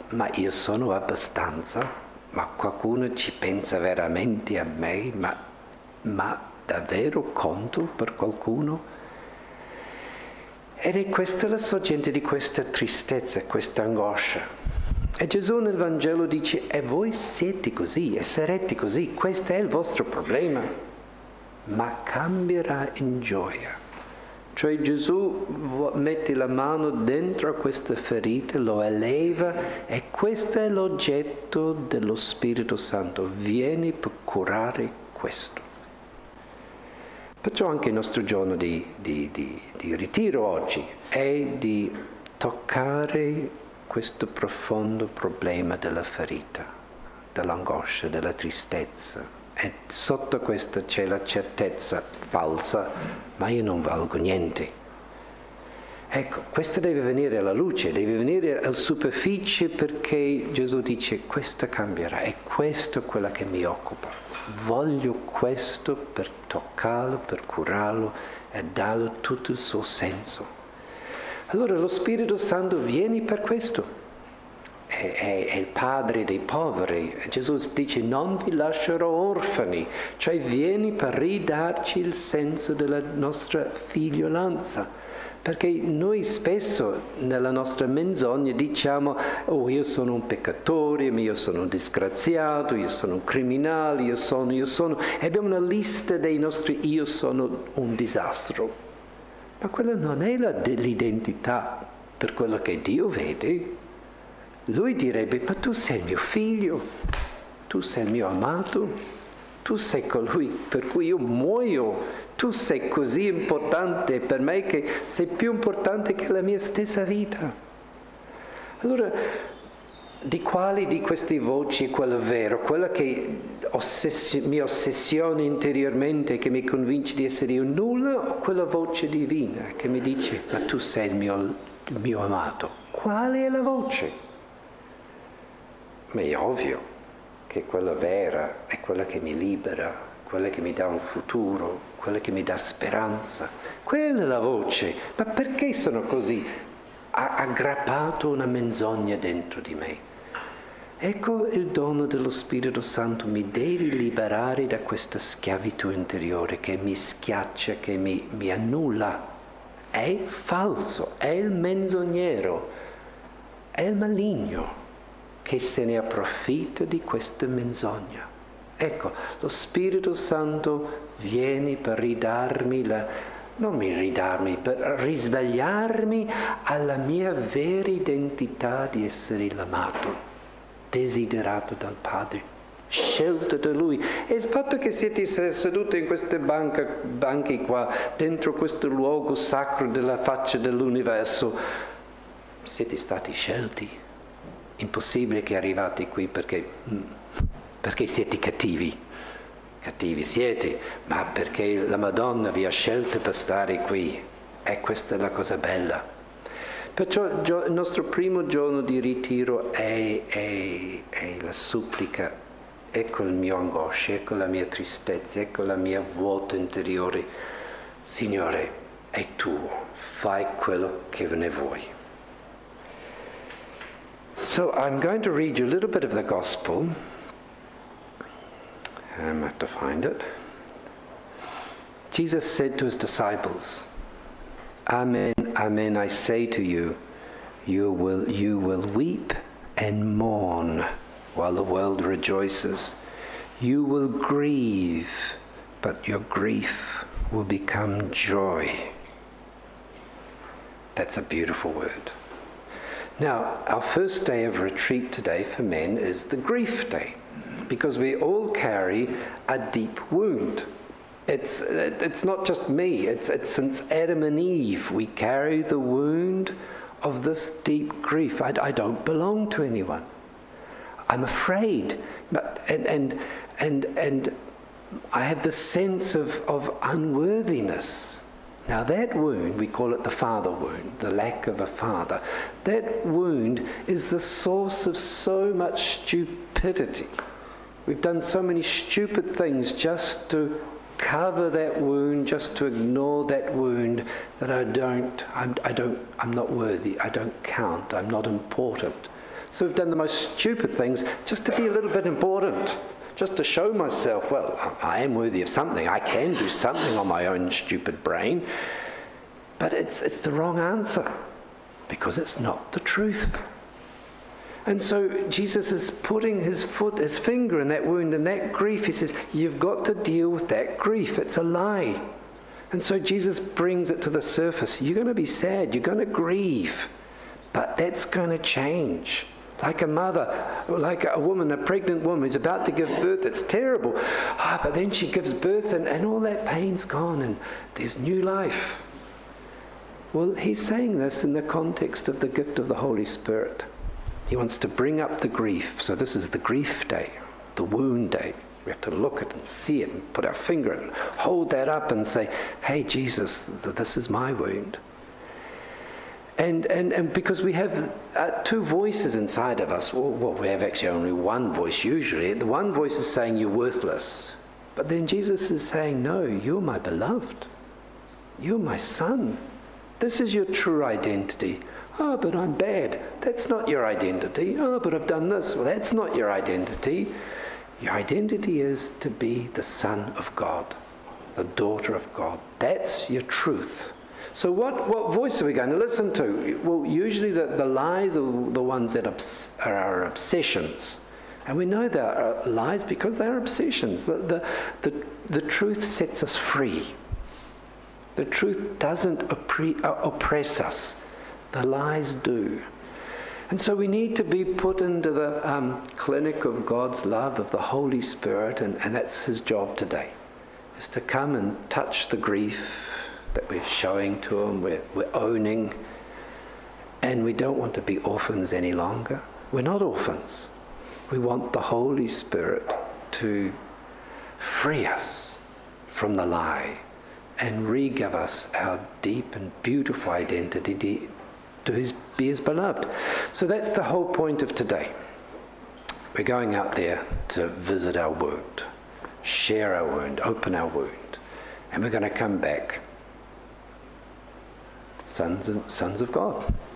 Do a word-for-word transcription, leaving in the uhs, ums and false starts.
ma io sono abbastanza? Ma qualcuno ci pensa veramente a me? Ma, ma davvero conto per qualcuno? Ed è questa la sorgente di questa tristezza, questa angoscia. E Gesù nel Vangelo dice, e voi siete così, e sarete così, questo è il vostro problema, ma cambierà in gioia. Cioè Gesù mette la mano dentro a questa ferita, lo eleva, e questo è l'oggetto dello Spirito Santo, vieni per curare questo. Perciò anche il nostro giorno di, di, di, di ritiro oggi è di toccare questo profondo problema della ferita, dell'angoscia, della tristezza. E sotto questa c'è la certezza falsa, ma io non valgo niente. Ecco, questo deve venire alla luce, deve venire alla superficie, perché Gesù dice, questo cambierà, è questo quello che mi occupa. Voglio questo per toccarlo, per curarlo e darlo tutto il suo senso. Allora lo Spirito Santo viene per questo. È, è, è il padre dei poveri. Gesù dice non vi lascerò orfani, cioè vieni per ridarci il senso della nostra figliolanza. Perché noi spesso nella nostra menzogna diciamo oh io sono un peccatore, io sono un disgraziato, io sono un criminale, io sono, io sono, e abbiamo una lista dei nostri io sono un disastro. Ma quella non è la, l'identità per quello che Dio vede. Lui direbbe, ma tu sei mio figlio, tu sei mio amato, tu sei colui per cui io muoio, tu sei così importante per me che sei più importante che la mia stessa vita. Allora, di quali di queste voci è quella vera, quella che ossessi- mi ossessiona interiormente, che mi convince di essere io nulla, o quella voce divina che mi dice, ma tu sei il mio, il mio amato? Quale è la voce? Ma è ovvio che quella vera è quella che mi libera, quella che mi dà un futuro, quella che mi dà speranza. Quella è la voce. Ma perché sono così aggrappato a una menzogna dentro di me? Ecco il dono dello Spirito Santo mi deve liberare da questa schiavitù interiore che mi schiaccia, che mi, mi annulla. È falso, è il menzognero, è il maligno che se ne approfitta di questa menzogna. Ecco, lo Spirito Santo viene per ridarmi la, non mi ridarmi, per risvegliarmi alla mia vera identità di essere l'amato, desiderato dal Padre, scelto da Lui. E il fatto che siete seduti in queste banche, banchi qua, dentro questo luogo sacro della faccia dell'universo, siete stati scelti. Impossibile che arrivate qui perché, perché siete cattivi. Cattivi siete, ma perché la Madonna vi ha scelto per stare qui. E questa è la cosa bella. Perciò il nostro primo giorno di ritiro è, è, è la supplica. Ecco il mio angoscia, ecco la mia tristezza, ecco la mia vuota interiore. Signore, è tu, fai quello che ne vuoi. So I'm going to read you a little bit of the Gospel. I have to find it. Jesus said to his disciples, Amen, amen, I say to you, you will, you will weep and mourn while the world rejoices. You will grieve, but your grief will become joy. That's a beautiful word. Now, our first day of retreat today for men is the grief day, because we all carry a deep wound. It's, it's not just me, it's, it's since Adam and Eve we carry the wound of this deep grief. I, I don't belong to anyone. I'm afraid, but, and, and, and, and I have the sense of, of unworthiness. Now that wound, we call it the father wound, the lack of a father. That wound is the source of so much stupidity. We've done so many stupid things just to cover that wound, just to ignore that wound, that I don't, I'm, I don't, I'm not worthy, I don't count, I'm not important. So we've done the most stupid things just to be a little bit important, just to show myself, well, I am worthy of something. I can do something on my own stupid brain. But it's, it's the wrong answer, because it's not the truth. And so Jesus is putting his foot, his finger in that wound and that grief. He says, you've got to deal with that grief. It's a lie. And so Jesus brings it to the surface. You're going to be sad. You're going to grieve. But that's going to change. Like a mother, like a woman, a pregnant woman who's about to give birth. It's terrible. Ah, but then she gives birth and, and all that pain's gone and there's new life. Well, he's saying this in the context of the gift of the Holy Spirit. He wants to bring up the grief. So this is the grief day, the wound day. We have to look at it and see it and put our finger in it and hold that up and say, hey, Jesus, this is my wound. And and, and because we have uh, two voices inside of us, well, well, we have actually only one voice usually. The one voice is saying you're worthless. But then Jesus is saying, no, you're my beloved. You're my son. This is your true identity. Oh, but I'm bad. That's not your identity. Oh, but I've done this. Well, that's not your identity. Your identity is to be the son of God, the daughter of God. That's your truth. So what, what voice are we going to listen to? Well, usually the, the lies are the ones that obs- are our obsessions. And we know they are lies because they are obsessions. The, the, the, the truth sets us free. The truth doesn't oppre- uh, oppress us. The lies do. And so we need to be put into the um, clinic of God's love, of the Holy Spirit, and, and that's his job today, is to come and touch the grief that we're showing to him, we're, we're owning, and we don't want to be orphans any longer. We're not orphans. We want the Holy Spirit to free us from the lie and re-give us our deep and beautiful identity to his, be his beloved. So that's the whole point of today. We're going out there to visit our wound, share our wound, open our wound, and we're going to come back sons and sons of God.